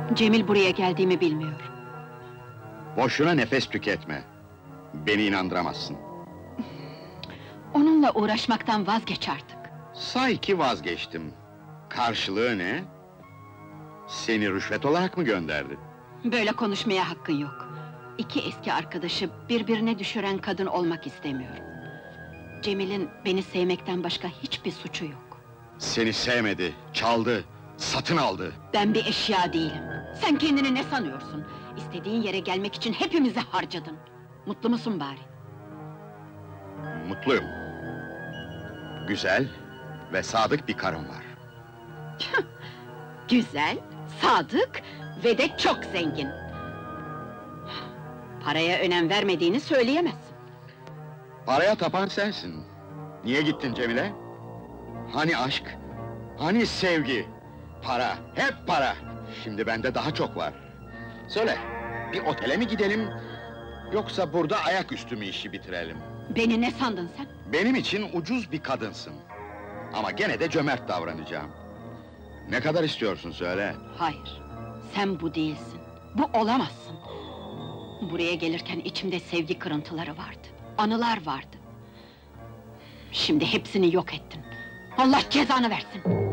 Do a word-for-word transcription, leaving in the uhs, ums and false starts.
Cemil buraya geldiğimi bilmiyor. Boşuna nefes tüketme. Beni inandıramazsın. Onunla uğraşmaktan vazgeç artık. Say ki vazgeçtim. Karşılığı ne? Seni rüşvet olarak mı gönderdi? Böyle konuşmaya hakkın yok. İki eski arkadaşı birbirine düşüren kadın olmak istemiyorum. Cemil'in beni sevmekten başka hiçbir suçu yok. Seni sevmedi, çaldı, satın aldı. Ben bir eşya değilim. Sen kendini ne sanıyorsun? İstediğin yere gelmek için hepimizi harcadın. Mutlu musun bari? Mutluyum. Güzel ve sadık bir karım var. Güzel, sadık ve de çok zengin. Paraya önem vermediğini söyleyemezsin. Paraya tapan sensin. Niye gittin Cemile? Hani aşk? Hani sevgi? Para, hep para! Şimdi bende daha çok var. Söyle, bir otele mi gidelim? Yoksa burada ayaküstü mü işi bitirelim? Beni ne sandın sen? Benim için ucuz bir kadınsın. Ama gene de cömert davranacağım. Ne kadar istiyorsun söyle? Hayır, sen bu değilsin. Bu olamazsın. Buraya gelirken içimde sevgi kırıntıları vardı. Anılar vardı. Şimdi hepsini yok ettin. Allah cezanı versin!